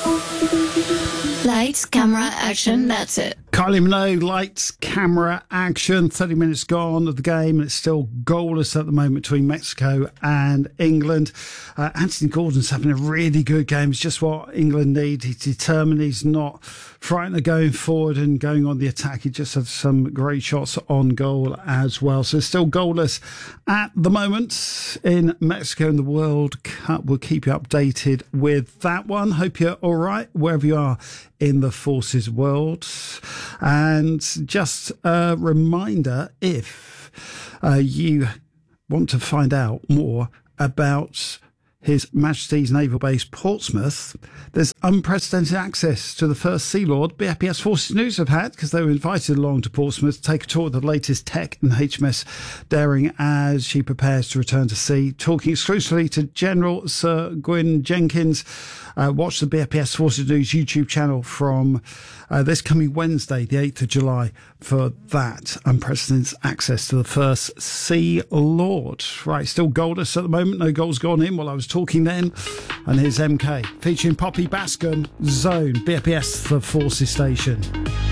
Lights, camera, action, that's it. Kylie Minogue, lights, camera, action. 30 minutes gone of the game, and it's still goalless at the moment between Mexico and England. Anthony Gordon's having a really good game. It's just what England need. He's determined. He's not frightened of going forward and going on the attack. He just had some great shots on goal as well. So it's still goalless at the moment in Mexico in the World Cup. We'll keep you updated with that one. Hope you're all right wherever you are in the forces world. And just a reminder, if you want to find out more about His Majesty's Naval Base Portsmouth, there's unprecedented access to the first Sea Lord BFPS Forces News have had, because they were invited along to Portsmouth to take a tour of the latest tech in HMS Daring as she prepares to return to sea. Talking exclusively to General Sir Gwyn Jenkins. Watch the BFPS Forces News YouTube channel from this coming Wednesday, the 8th of July, for that unprecedented access to the first Sea Lord. Right, still goalless at the moment. No goals gone in while I was talking then. And here's MK featuring Poppy Bascom, Zone, BFPS, the Forces Station.